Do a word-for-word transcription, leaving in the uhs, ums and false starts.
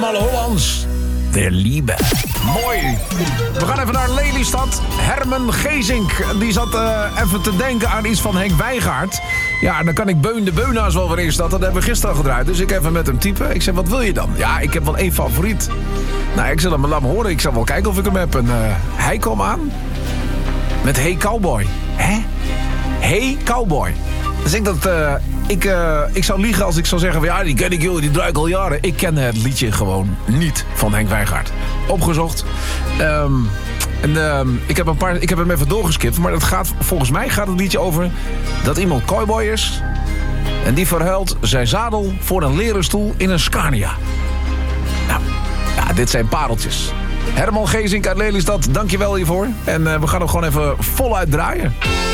Allemaal Hollands. De Liebe. Mooi. We gaan even naar Lelystad. Herman Gezink. Die zat uh, even te denken aan iets van Henk Wijngaard. Ja, dan kan ik Beun de Beunaars wel weer instarten. Dat hebben we gisteren al gedraaid. Dus ik even met hem typen. Ik zeg, wat wil je dan? Ja, ik heb wel één favoriet. Nou, ik zal hem laten horen. Ik zal wel kijken of ik hem heb. En uh, hij kwam aan met Hey Cowboy. Hè? Hey Cowboy. Dus ik dat... Uh, ik, uh, ik zou liegen als ik zou zeggen van ja, die ken ik jullie, die draai ik al jaren. Ik ken het liedje gewoon niet van Henk Wijngaard. Opgezocht. Um, en, um, ik, heb een paar, ik heb hem even doorgeskipt. Maar het gaat, volgens mij gaat het liedje over dat iemand cowboy is. En die verhuilt zijn zadel voor een leren stoel in een Scania. Nou, ja, dit zijn pareltjes. Herman Gezink uit Lelystad, dankjewel hiervoor. En uh, we gaan hem gewoon even voluit draaien.